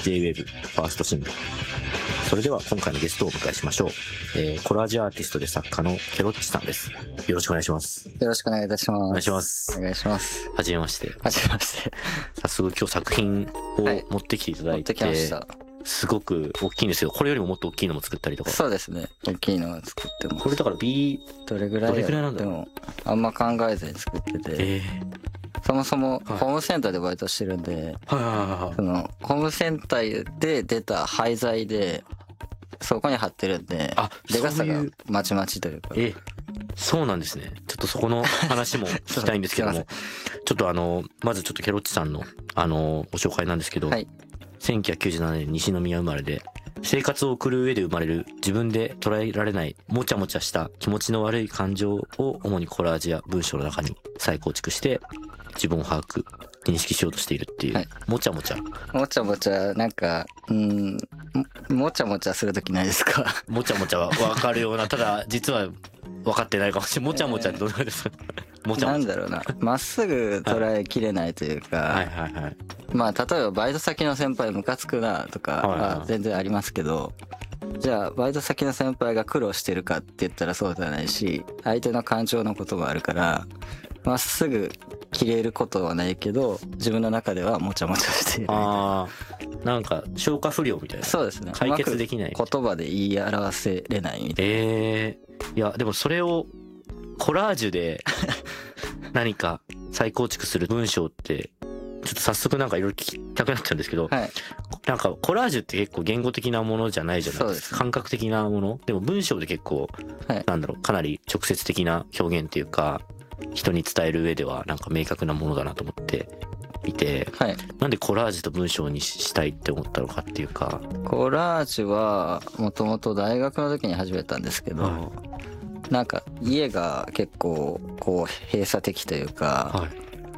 J-WAVE ファーストシングル。それでは今回のゲストをお迎えしましょう。コラージュアーティストで作家のケロッチさんです。よろしくお願いします。 よろしくお願いいたします。 お願いします。 お願いします。 はじめまして。 はじめまして。 早速今日作品を持ってきていただいて、 持ってきました。 すごく大きいんですよ。これよりももっと大きいのも作ったりとか。 そうですね。大きいのは作ってます。 これだから B どれぐらいなんだろう。 でもあんま考えずに作ってて、そもそもホームセンターでバイトしてるんで、そのホームセンターで出た廃材でそこに貼ってるんで、でかさがまちまちというか。 そうなんですね。ちょっとそこの話も聞きたいんですけども、ちょっとまずちょっとケロッチさんのご紹介なんですけど、はい、1997年西宮生まれで、生活を送る上で生まれる自分で捉えられないもちゃもちゃした気持ちの悪い感情を主にコラージュや文章の中に再構築して自分を把握認識しようとしているっていう、はい、もちゃもちゃなんかもちゃもちゃするときないですか？ もちゃもちゃは分かるような、ただ実は分かってないかもしれない。もちゃもちゃってどうなんですか？もちゃもちゃなんだろうな、まっすぐ捉えきれないというか、はいはいはい、まあ例えばバイト先の先輩ムカつくなとかは全然ありますけど、じゃあバイト先の先輩が苦労してるかって言ったらそうではないし、相手の感情のこともあるからまっすぐ切れることはないけど自分の中ではもちゃもちゃしているみたいな。 なんか消化不良みたいな。 そうですね。 解決できない言葉で言い表せれないみたいな。 いやでもそれをコラージュで何か再構築する文章ってちょっと早速なんかいろいろ聞きたくなっちゃうんですけど、はい、なんかコラージュって結構言語的なものじゃないじゃないですか。感覚的なものでも文章で結構、はい、なんだろう、かなり直接的な表現っていうか人に伝える上ではなんか明確なものだなと思っていて、はい、なんでコラージュと文章にしたいって思ったのかっていうか。 コラージュはもともと大学の時に始めたんですけど、なんか家が結構こう閉鎖的というか、はい、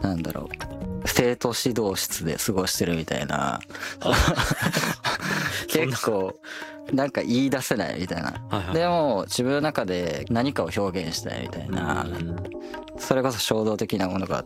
なんだろう、生徒指導室で過ごしてるみたいな結構なんか言い出せないみたいな、はいはい、でも自分の中で何かを表現したいみたいな、それこそ衝動的なものがあって、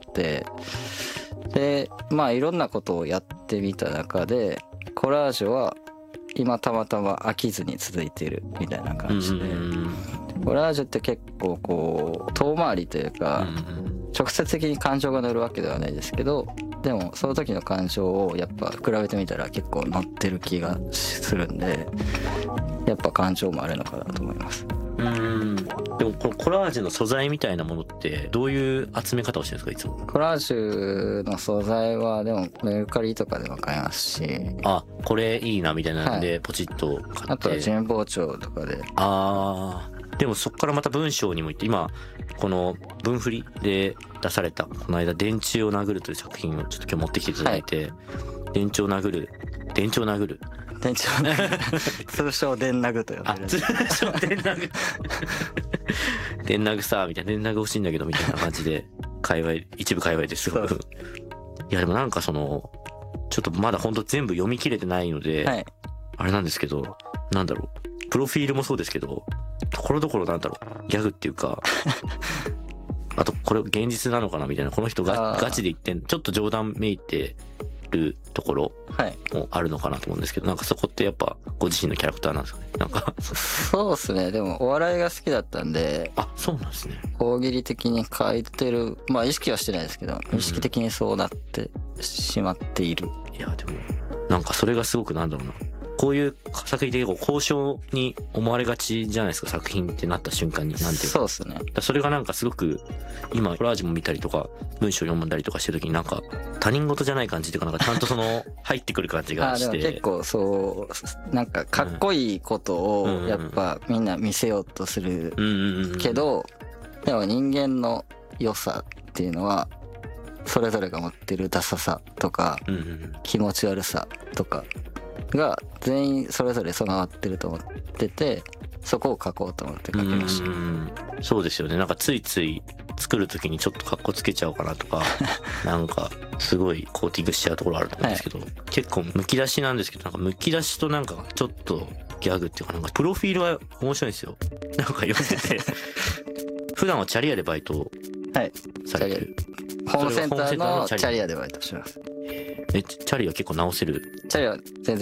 でまあいろんなことをやってみた中でコラージュは今たまたま飽きずに続いているみたいな感じで、コラージュって結構こう遠回りというか、直接的に感情が乗るわけではないですけど、でもその時の感情をやっぱ比べてみたら結構乗ってる気がするんで、やっぱ感情もあるのかなと思います。 でもこのコラージュの素材みたいなものってどういう集め方をしてるんですか、いつも？ コラージュの素材はでもメルカリとかでも買えますし、 これいいなみたいなのでポチッと買って、 あとは神保町とかで。 でもそこからまた文章にもいって、今この文振りで出されたこの間電柱を殴るという作品をちょっと今日持ってきていただいて、電柱を殴る通称電殴と呼ばれる。 通称電殴電殴さみたいな、電殴欲しいんだけどみたいな感じで一部界隈ですごくいやでもなんかそのちょっとまだほんと全部読み切れてないので、はい、あれなんですけど、なんだろう、プロフィールもそうですけどところどころなんだろう、ギャグっていうかあとこれ現実なのかなみたいな、この人がガチで言ってんちょっと冗談めいてるところもあるのかなと思うんですけど、なんかそこってやっぱご自身のキャラクターなんですかね。なんかそうですね。でもお笑いが好きだったんで、 そうなんですね。 大喜利的に書いてる、まあ意識はしてないですけど、意識的にそうなってしまっている。 いやでもなんかそれがすごくなんだろうな、こういう作品で交渉に思われがちじゃないですか、作品ってなった瞬間に。なんていうか、 そうですね。 それがなんかすごく今コラージュも見たりとか文章読んだりとかしてる時になんか他人事じゃない感じっていうか、なんかちゃんとその入ってくる感じがしてでも結構そうなんかかっこいいことをやっぱみんな見せようとするけど、でも人間の良さっていうのはそれぞれが持ってるダサさとか気持ち悪さとかが全員それぞれ備わってると思ってて、そこを書こうと思って書きました。 そうですよね。なんかついつい作る時にちょっとカッコつけちゃおうかなとかなんかすごいコーティングしちゃうところあると思うんですけど、はい、結構むき出しなんですけど、なんかむき出しとなんかちょっとギャグっていうか、なんかプロフィールは面白いんですよ。なんか読んでて普段はチャリアでバイトされてる、 ホームセンターのチャリアでバイトします。 チャリは結構直せる？ チャリは全然